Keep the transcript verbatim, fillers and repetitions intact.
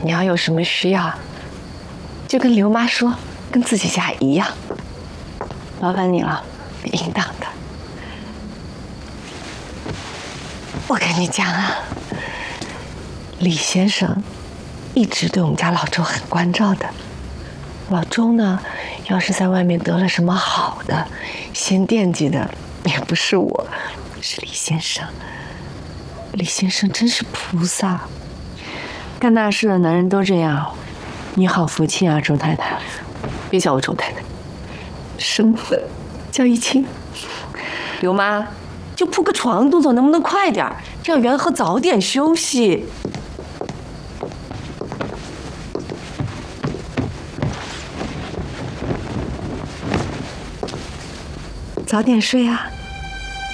你要有什么需要，就跟刘妈说，跟自己家一样。麻烦你了，应当的。我跟你讲啊，李先生一直对我们家老周很关照的。老周呢，要是在外面得了什么好的，先惦记的也不是我，是李先生。李先生真是菩萨。 干大事的男人都这样，你好福气啊，周太太。 别叫我周太太，生分叫一清。 刘妈，就铺个床，动作能不能快点，让元和早点休息。 早点睡啊。